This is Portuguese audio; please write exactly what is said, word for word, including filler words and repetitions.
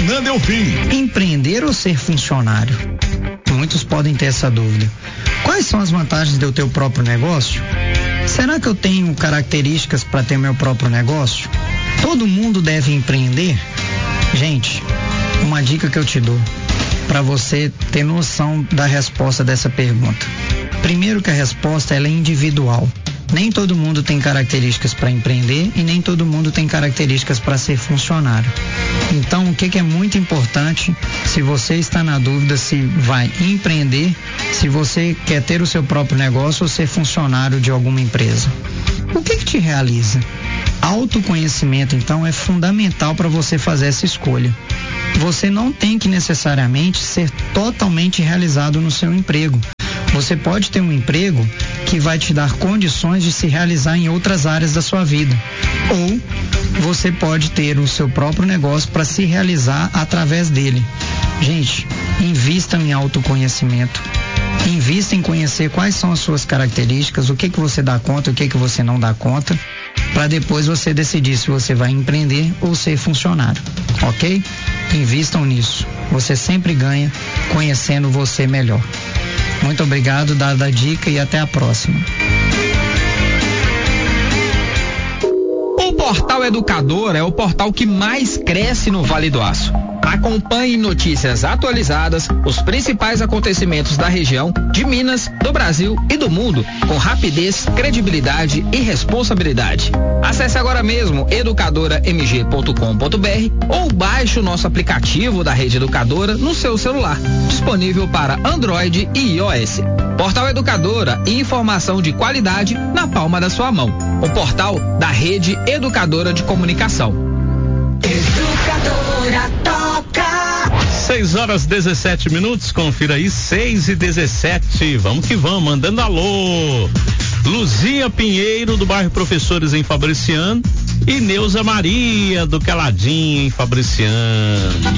Renan Delfim. Empreender ou ser funcionário? Muitos podem ter essa dúvida. Quais são as vantagens de eu ter o próprio negócio? Será que eu tenho características para ter meu próprio negócio? Todo mundo deve empreender? Gente, uma dica que eu te dou para você ter noção da resposta dessa pergunta. Primeiro que a resposta ela é individual. Nem todo mundo tem características para empreender e nem todo mundo tem características para ser funcionário. Então, o que, que é muito importante, se você está na dúvida se vai empreender, se você quer ter o seu próprio negócio ou ser funcionário de alguma empresa. O que, que te realiza? Autoconhecimento, então, é fundamental para você fazer essa escolha. Você não tem que necessariamente ser totalmente realizado no seu emprego. Você pode ter um emprego que vai te dar condições de se realizar em outras áreas da sua vida. Ou você pode ter o seu próprio negócio para se realizar através dele. Gente, invista em autoconhecimento. Invista em conhecer quais são as suas características, o que que você dá conta, o que que você não dá conta, para depois você decidir se você vai empreender ou ser funcionário, ok? Invistam nisso. Você sempre ganha conhecendo você melhor. Muito obrigado, dada a dica, e até a próxima. O Portal Educador é o portal que mais cresce no Vale do Aço. Acompanhe notícias atualizadas, os principais acontecimentos da região, de Minas, do Brasil e do mundo, com rapidez, credibilidade e responsabilidade. Acesse agora mesmo educadora m g ponto com ponto b r ou baixe o nosso aplicativo da Rede Educadora no seu celular, disponível para Android e iOS. Portal Educadora, informação de qualidade na palma da sua mão. O portal da Rede Educadora de Comunicação. Educadora toca. seis horas dezessete minutos, confira aí, seis e dezessete. Vamos que vamos, mandando alô. Luzia Pinheiro, do bairro Professores, em Fabriciano, e Neuza Maria, do Caladinho, em Fabriciano.